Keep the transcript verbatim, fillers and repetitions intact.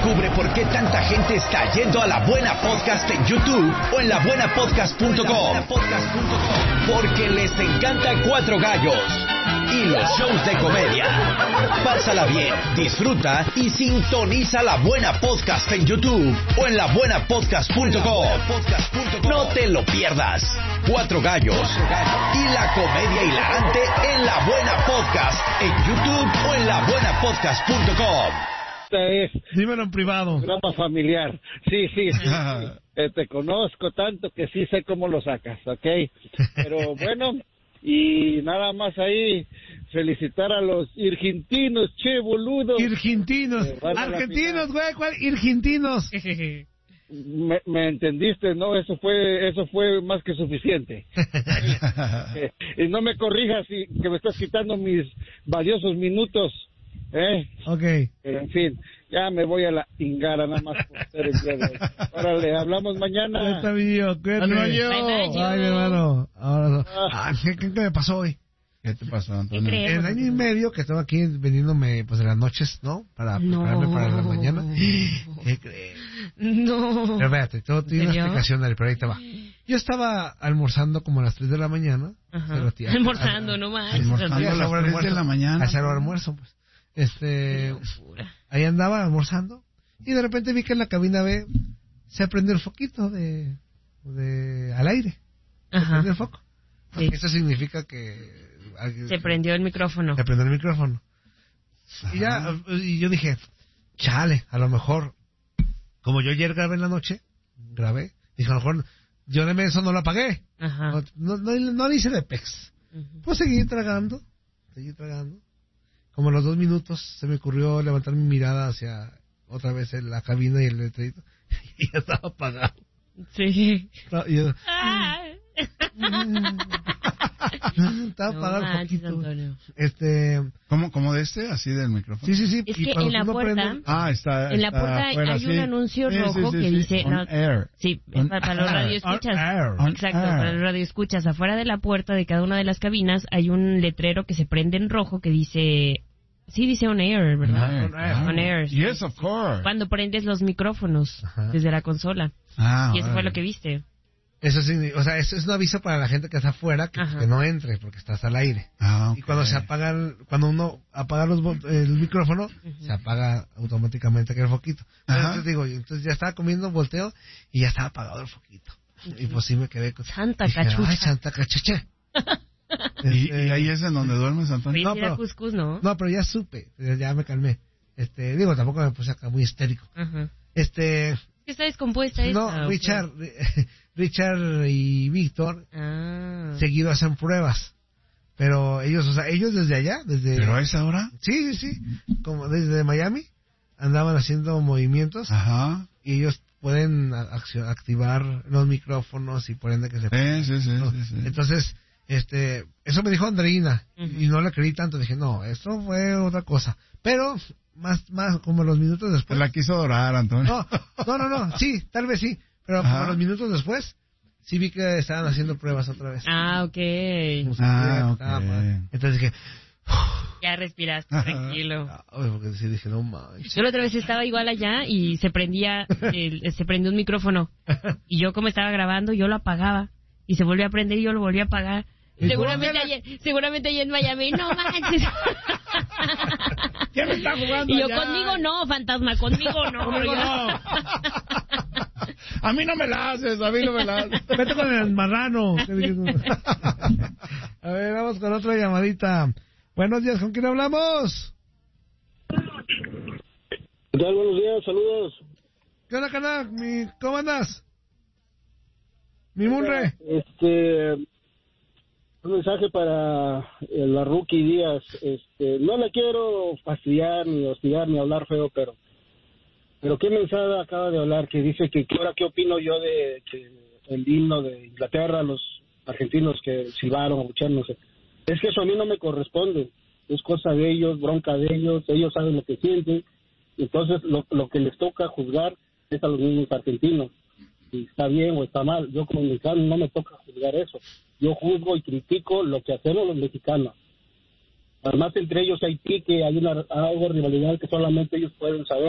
Descubre por qué tanta gente está yendo a La Buena Podcast en YouTube o en la buena podcast punto com. Porque les encanta Cuatro Gallos y los shows de comedia. Pásala bien, disfruta y sintoniza La Buena Podcast en YouTube o en la buena podcast punto com. No te lo pierdas. Cuatro Gallos y la comedia hilarante en La Buena Podcast en YouTube o en la buena podcast punto com. Es dímelo en privado. Programa familiar. Sí, sí, sí. Eh, te conozco tanto que sí sé cómo lo sacas, ¿ok? Pero bueno, y nada más ahí felicitar a los argentinos, che, boludo. Argentinos, eh, argentinos, güey, ¿cuál? Argentinos. Me, me entendiste, ¿no? Eso fue eso fue más que suficiente. eh, y no me corrijas y, que me estás quitando mis valiosos minutos. ¿Eh? Okay. Pero en fin, ya me voy a la ingara nada más por ser el día de hoy. Órale, hablamos mañana. Está bien, cuídate. Ay, mi hermano. Ahora, ah, ¿qué, ¿Qué me pasó hoy? ¿Qué te pasó, Antonio? El año y medio que estaba aquí vendiéndome pues en las noches, ¿no? Para no. prepararme para la mañana. ¿Qué crees? No. Pero espérate, todo tiene una explicación, pero ahí te va. Yo estaba almorzando como a las tres de la mañana. Ajá. Tía, almorzando, a, no más. Almorzando a las tres de la mañana. Hacer el almuerzo, pues. Este, ahí andaba almorzando y de repente vi que en la cabina B se prendió el foquito de, de al aire. Se Ajá. prendió el foco. Sí. Eso significa que se prendió el micrófono. Se prendió el micrófono. Ajá. Y ya, y yo dije, chale, a lo mejor, como yo ayer grabé en la noche, grabé, dije a lo mejor, yo de eso no lo apagué. Ajá. No, no, no, no le hice de pex. Uh-huh. Pues seguí tragando, seguí tragando. Como a los dos minutos se me ocurrió levantar mi mirada hacia otra vez en la cabina y el letrerito y ya estaba apagado. Sí. No, yo, estaba no apagado un poquito. Este, ¿Cómo, ¿Cómo de este? ¿Así del micrófono? Sí, sí, sí. Es y que en la puerta, prende... ah, está, en la está puerta afuera, hay sí. un anuncio sí, rojo sí, sí, que sí. dice, On no, air. sí, On para, para los radioescuchas. On Exacto, air. para los radioescuchas. Afuera de la puerta de cada una de las cabinas hay un letrero que se prende en rojo que dice... Sí, dice on air, ¿verdad? On air. On air. Yes, of course. Cuando prendes los micrófonos. Ajá. Desde la consola. Ah, y eso vale. fue lo que viste. Eso sí, o sea, eso es un aviso para la gente que está afuera que, que no entre porque estás al aire. Ah, okay. Y cuando se apagan, cuando uno apaga los, el micrófono, uh-huh. se apaga automáticamente aquel foquito. Entonces digo, entonces ya estaba comiendo, volteo y ya estaba apagado el foquito. Uh-huh. Y pues sí me quedé con... Santa dije, cachucha. Ay, santa cachucha. ¿Y, este, ¿Y ahí es en donde duermes, Antonio? No, pero, cuscús, ¿no? no, pero ya supe, ya me calmé. Este, digo, tampoco me puse acá muy histérico. Uh-huh. Este... ¿Qué está descompuesta No, esta, Richard, Richard y Víctor ah. seguido hacen pruebas. Pero ellos, o sea, ellos desde allá, desde... ¿Pero a esa hora? Sí, sí, sí. Como desde Miami andaban haciendo movimientos. Ajá. Y ellos pueden activar los micrófonos y por ende que se... Sí, sí, sí, sí, sí. Entonces, este, eso me dijo Andreina. Uh-huh. Y no le creí tanto. Dije, no, esto fue otra cosa. Pero... Más, más, como los minutos después. La quiso adorar, Antonio. No, no, no, no, sí, tal vez sí. Pero Ajá. como los minutos después, sí vi que estaban haciendo pruebas otra vez. Ah, ok. Ah, okay. Entonces dije... Ya respiraste, Ajá. tranquilo. Ah, porque sí dije, no manches. Yo la otra vez estaba igual allá y se prendía, el, se prendió un micrófono. Y yo como estaba grabando, yo lo apagaba. Y se volvió a prender y yo lo volví a apagar. Seguramente ayer, seguramente ayer en Miami, no manches. ¿Quién me está jugando Y yo, allá? conmigo no, fantasma, conmigo no. Conmigo no. A mí no me la haces, a mí no me la haces. Vete con el marrano. A ver, vamos con otra llamadita. Buenos días, ¿con quién hablamos? ¿Qué tal? Buenos días, saludos. ¿Qué onda, canal? Mi, ¿Cómo andas? Mi Munre. Este... Un mensaje para la Rookie Díaz. Este, no la quiero fastidiar, ni hostigar, ni hablar feo, pero pero qué mensaje acaba de hablar, que dice que ahora qué opino yo de que el himno de Inglaterra, los argentinos que silbaron, abuchearon, no sé. Es que eso a mí no me corresponde. Es cosa de ellos, bronca de ellos, ellos saben lo que sienten. Entonces lo, lo que les toca juzgar es a los mismos argentinos. Si está bien o está mal. Yo como mexicano no me toca juzgar eso. Yo juzgo y critico lo que hacemos los mexicanos. Además, entre ellos hay pique, hay una algo de rivalidad que solamente ellos pueden saber.